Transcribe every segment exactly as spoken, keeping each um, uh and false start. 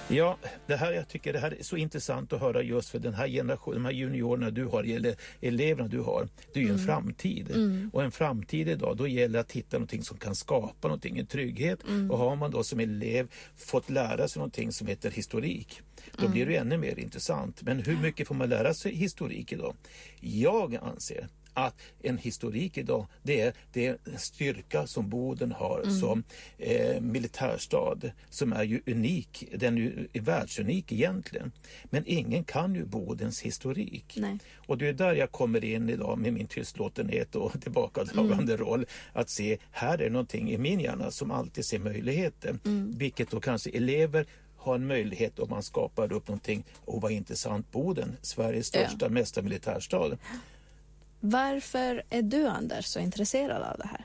Ja, det här, jag tycker det här är så intressant att höra just för den här generationen, de här juniorerna du har, eller eleverna du har, det är ju en mm. framtid. Mm. Och en framtid idag, då gäller det att hitta någonting som kan skapa någonting, en trygghet. Mm. Och har man då som elev fått lära sig någonting som heter historik, då mm. blir det ännu mer intressant. Men hur mycket får man lära sig historik idag? Jag anser att en historik idag, det är, det är en styrka som Boden har mm. som eh, militärstad, som är ju unik, den är ju världsunik egentligen. Men ingen kan ju Bodens historik. Nej. Och det är där jag kommer in idag med min tystlåtenhet och tillbakadragande mm. roll, att se, här är någonting i min hjärna som alltid ser möjligheter. Mm. Vilket då kanske elever har en möjlighet om man skapar upp någonting, och vad intressant, Boden, Sveriges största, ja. mesta militärstad. Varför är du, Anders, så intresserad av det här?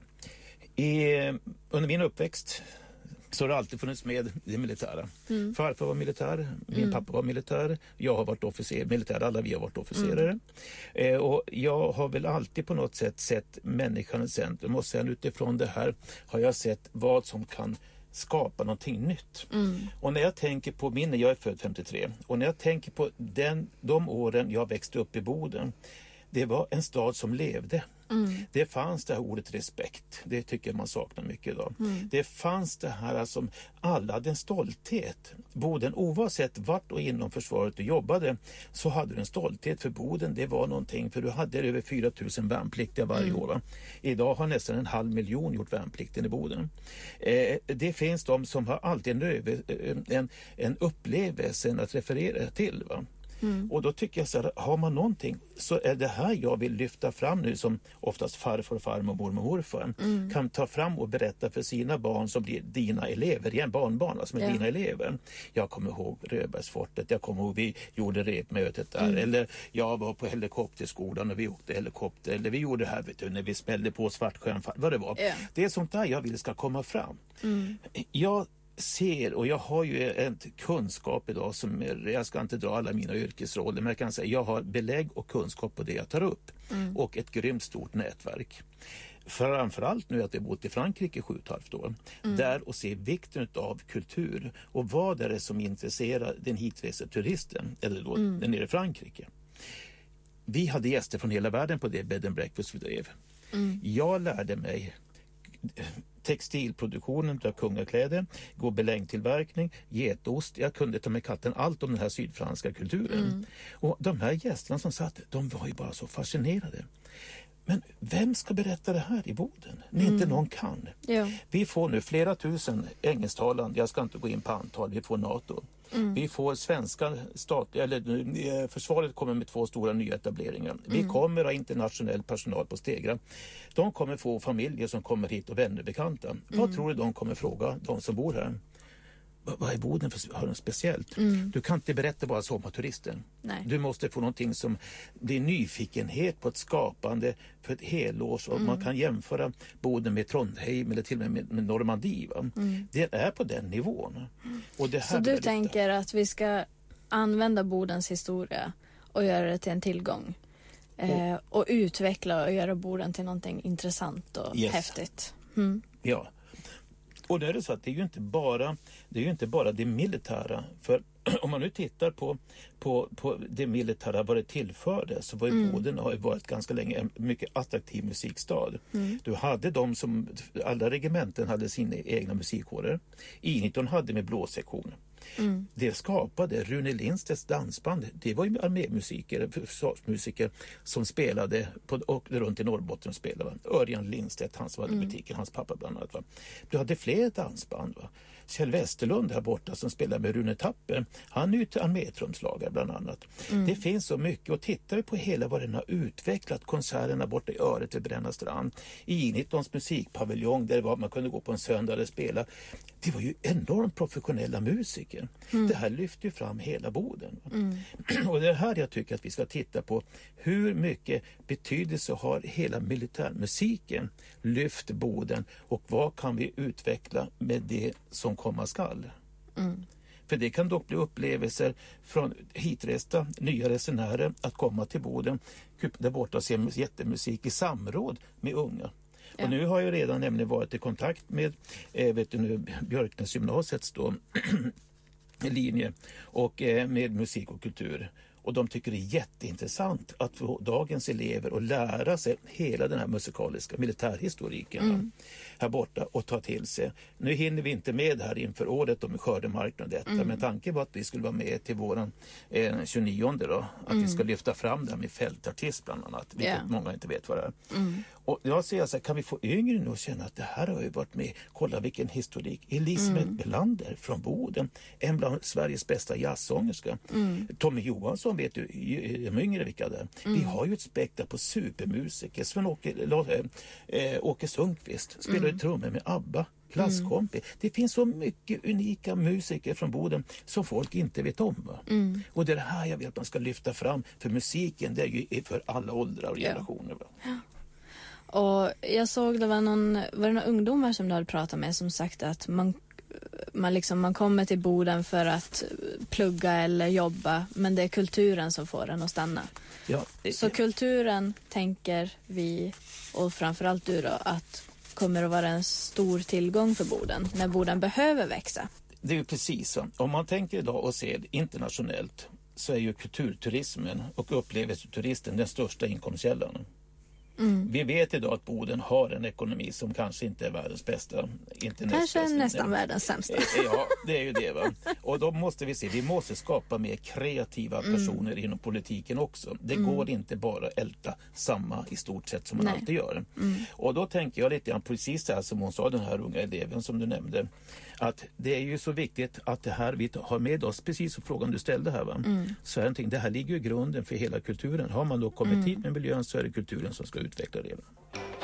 I, under min uppväxt så har det alltid funnits med det militära. Mm. Farfar var militär, min mm. pappa var militär, jag har varit officer, militär, alla vi har varit officerare. Mm. Eh, och jag har väl alltid på något sätt sett människan i centrum, och sen utifrån det här har jag sett vad som kan skapa någonting nytt. Mm. Och när jag tänker på min, jag är född femtiotre, och när jag tänker på den, de åren jag växte upp i Boden, det var en stad som levde. Mm. Det fanns det här ordet respekt. Det tycker jag man saknar mycket idag. Mm. Det fanns det här som alla hade en stolthet. Boden, oavsett vart och inom försvaret du jobbade, så hade du en stolthet för Boden. Det var någonting, för du hade över fyra tusen värnpliktiga varje mm. år. Va? Idag har nästan en halv miljon gjort värnplikten i Boden. Eh, det finns de som har alltid en, över, en, en upplevelse att referera till. Va? Mm. Och då tycker jag så här, har man någonting, så är det här jag vill lyfta fram nu, som oftast farfar, farmor, mormor, morfar mm. kan ta fram och berätta för sina barn som blir dina elever, igen barnbarn som är ja. dina elever. Jag kommer ihåg Röbergsfortet, jag kommer ihåg vi gjorde repmötet där, mm. eller jag var på helikopterskolan och vi åkte helikopter, eller vi gjorde det här, vet du, när vi smällde på Svartsjön, vad det var. Ja. Det är sånt där jag vill ska komma fram. Mm. Jag ser, och jag har ju en kunskap idag som är, jag ska inte dra alla mina yrkesroller, men jag kan säga jag har belägg och kunskap på det jag tar upp mm. och ett grymt stort nätverk. Framförallt nu att jag bott i Frankrike i sju och ett halvt år mm. där, och se vikten av kultur och vad är det som intresserar den hitreseturisten, eller då mm. den nere i Frankrike. Vi hade gäster från hela världen på det bed and breakfast vi drev. Mm. Jag lärde mig textilproduktionen av kungakläder, gobelängtillverkning, getost. Jag kunde ta med katten allt om den här sydfranska kulturen. Mm. Och de här gästerna som satt, de var ju bara så fascinerade. Men vem ska berätta det här i Boden? När mm. inte någon kan. Ja. Vi får nu flera tusen engelsktalande, jag ska inte gå in på antal, vi får NATO. Mm. Vi får svenska stat, eller försvaret kommer med två stora nyetableringar. Mm. Vi kommer att ha internationell personal på Stegra. De kommer få familjer som kommer hit och vänner bekanta. Mm. Vad tror du de kommer fråga, de som bor här? Vad är Boden för har de speciellt? Mm. Du kan inte berätta bara sommarturisten. Nej. Du måste få någonting som det är nyfikenhet på ett skapande för ett helårs, och mm. man kan jämföra Boden med Trondheim eller till och med med, med Normandie. Mm. Det är på den nivån. Mm. Och det här så du tänker att vi ska använda Bodens historia och göra det till en tillgång eh, och, och utveckla och göra Boden till någonting intressant och yes. häftigt. Mm. Ja. Och det är det så att det är ju inte bara det är ju inte bara det militära, för om man nu tittar på, på, på det militära vad det tillförde, så var ju mm. Boden har varit ganska länge en mycket attraktiv musikstad. Mm. Du hade de som, alla regementen hade sina egna musikkårer. I nitton hade med blåsektion. Mm. Det skapade Rune Lindstedts dansband. Det var ju armémusiker, försvarsmusiker som spelade på, och runt i Norrbotten och spelade. Örjan Lindstedt, han som hade mm. butiken, hans pappa bland annat. Va? Du hade fler dansband. Va? Kjell Westerlund här borta som spelar med Rune Tapper, han är ju armétrumslagare bland annat. Mm. Det finns så mycket, och tittar vi på hela vad den har utvecklat, konserterna borta i Öret vid Bränna strand, i nittons musikpaviljong där det var, man kunde gå på en söndag och spela. Det var ju enormt professionella musiker. Mm. Det här lyfter ju fram hela Boden. Mm. Och det är här jag tycker att vi ska titta på hur mycket betydelse har hela militärmusiken lyft Boden, och vad kan vi utveckla med det som komma skall. Mm. För det kan dock bli upplevelser från hitresta nya resenärer att komma till Boden där borta och se jättemusik i samråd med unga. Ja. Och nu har jag redan nämligen varit i kontakt med eh, vet du nu, Björknäs gymnasiets då linje och eh, med musik och kultur. Och de tycker det är jätteintressant att få dagens elever att lära sig hela den här musikaliska militärhistoriken mm. här borta och ta till sig. Nu hinner vi inte med här inför året med skördemarknaden och detta, mm. men tanken var att vi skulle vara med till våran eh, tjugonionde då, att mm. vi ska lyfta fram det här med fältartist bland annat, vilket yeah. många inte vet vad det är. Mm. Och jag säger så här, kan vi få yngre nu att känna att det här har ju varit med, kolla vilken historik. Elisabeth mm. Belander från Boden, en bland Sveriges bästa jazzsångerska. Mm. Tommy Johansson vet du, de yngre vilka det är. Mm. Vi har ju ett spektra på supermusiker. Sven-Åke äh, Åke Sundqvist spelar mm. trummor med ABBA. Klasskompis. Mm. Det finns så mycket unika musiker från Boden som folk inte vet om. Mm. Och det är det här jag vill att man ska lyfta fram, för musiken det är ju för alla åldrar och generationer. Ja. Och jag såg det var någon, var det några ungdomar som du hade pratat med som sagt att man, man, liksom, man kommer till Boden för att plugga eller jobba, men det är kulturen som får en att stanna. Ja, det, så kulturen tänker vi, och framförallt du då, att kommer att vara en stor tillgång för Boden när Boden behöver växa. Det är ju precis så. Om man tänker idag och ser internationellt så är ju kulturturismen och upplevelseturisten den största inkomstkällan. Mm. Vi vet idag att Boden har en ekonomi som kanske inte är världens bästa. Inte kanske nästan, nästan världens sämsta. Ja, det är ju det. Va? Och då måste vi se, vi måste skapa mer kreativa personer mm. inom politiken också. Det mm. går inte bara älta samma i stort sett som man Nej. alltid gör. Mm. Och då tänker jag lite grann precis så här som hon sa, den här unga eleven som du nämnde, att det är ju så viktigt att det här vi har med oss, precis som frågan du ställde här, va? Mm. Så är det, det här ligger ju i grunden för hela kulturen. Har man då kommit mm. hit med miljön så är det kulturen som ska utveckla det.